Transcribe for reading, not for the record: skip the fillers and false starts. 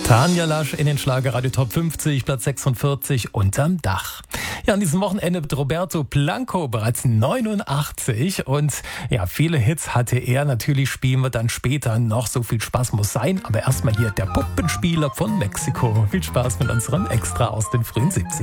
Tanja Lasch in den Schlagerradio Top 50, Platz 46, unterm Dach. Ja, an diesem Wochenende mit Roberto Blanco, bereits 89. Und ja, viele Hits hatte er. Natürlich spielen wir dann später noch. So viel Spaß muss sein. Aber erstmal hier der Puppenspieler von Mexiko. Viel Spaß mit unserem Extra aus den frühen 70ern.